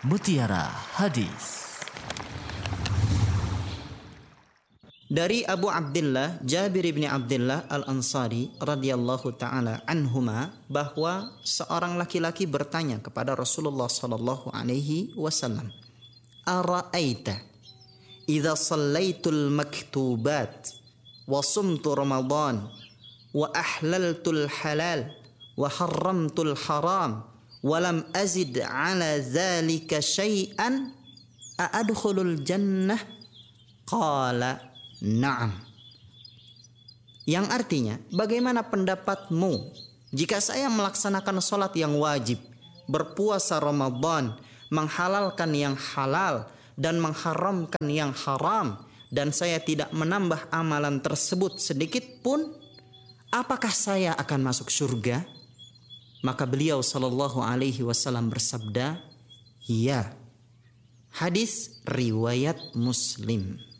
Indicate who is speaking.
Speaker 1: Mutiara Hadis.
Speaker 2: Dari Abu Abdullah Jabir bin Abdullah Al-Ansari radhiyallahu taala anhuma bahwa seorang laki-laki bertanya kepada Rasulullah sallallahu alaihi wasallam, "Ara'aita idza shallaitul maktubat wa sumtu Ramadan wa ahlaltul halal wa harramtul haram wa lam azid ala dzalika syai'an a'adkhulul jannah?" Qala na'am. Yang artinya, bagaimana pendapatmu jika saya melaksanakan sholat yang wajib, berpuasa Ramadan, menghalalkan yang halal dan mengharamkan yang haram, dan saya tidak menambah amalan tersebut sedikit pun, apakah saya akan masuk surga? Maka beliau sallallahu alaihi wasallam bersabda, "Ya." Hadis riwayat Muslim.